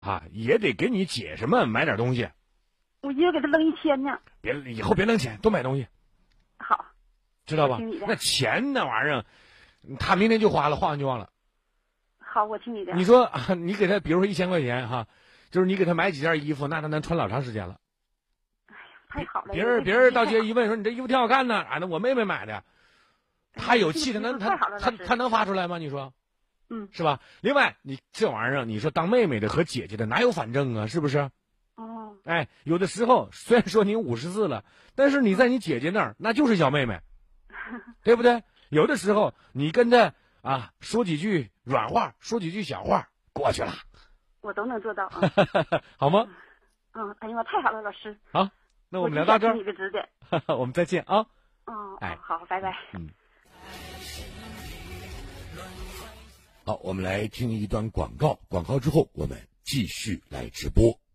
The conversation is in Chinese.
啊，也得给你姐什么买点东西。 我一人给他扔1000呢。 以后别扔钱，多买东西。 好， 知道吧？ 我听你的。 那钱那玩意儿，他明天就花了，花完就忘了。 好，我听你的。 你说啊，你给他，比如说1000块钱哈，就是你给他买几件衣服，那他能穿老长时间了。 哎呀，太好了！ 别人到街一问说你这衣服挺好看呢，那我妹妹买的，他有气，他能发出来吗？你说，是吧？另外，你这玩意儿，你说当妹妹的和姐姐的哪有反正啊？是不是？ 哦。 哎，有的时候虽然说你54了，但是你在你姐姐那儿那就是小妹妹，对不对？有的时候你跟她啊说几句软话，说几句小话，过去了。 我都能做到啊。 好吗？ 哎呀妈，太好了，老师。 好，那我们聊到这儿。 你的指点。 我们再见啊。 哎，好，拜拜。 好，我们来听一段广告，广告之后我们继续来直播。